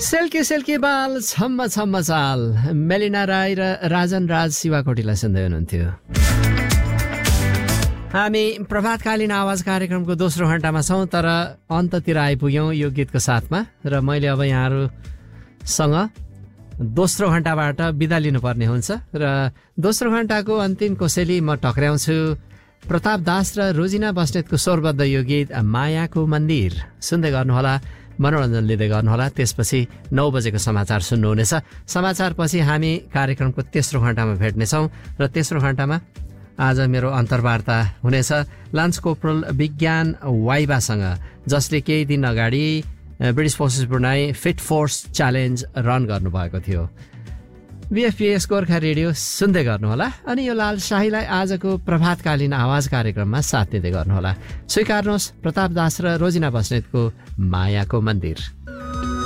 सेल्की सेल्की बाल छम्म छम्म चाल मेलिना राई र राजन राज शिवाकोटीलाई सुन्दै हुनुहुन्थ्यो। हामी प्रभातकालीन आवाज कार्यक्रमको दोस्रो घण्टामा छौँ, तर अन्ततिर आइपुग्यौँ यो गीतको साथमा र मैले अब यहाँहरूसँग दोस्रो घण्टाबाट बिदा लिनुपर्ने हुन्छ र दोस्रो घण्टाको अन्तिम कोसेली म टक्र्याउँछु प्रताप दास र रोजिना बस्नेतको स्वरबद्ध यो गीत मायाको मन्दिर सुन्दै गर्नुहोला, मनोरञ्जन लिँदै गर्नुहोला। त्यसपछि 9 बजेको समाचार सुन्नुहुनेछ। समाचारपछि हामी कार्यक्रमको तेस्रो घण्टामा भेट्नेछौँ र तेस्रो घण्टामा आज मेरो अन्तर्वार्ता हुनेछ लान्स कोर्पोरल विज्ञान वाइबासँग, जसले केही दिन अगाडि British forces Brunei fit force challenge run गर्नुभएको थियो। बीएफपीएस गोर्खा रेडियो सुन्दै गर्नुहोला अनि यो लाल शाहीलाई आजको प्रभातकालीन आवाज कार्यक्रममा साथ दिँदै गर्नुहोला। स्वीकार्नुहोस् प्रताप दास र रोजिना बस्नेतको मायाको मन्दिर।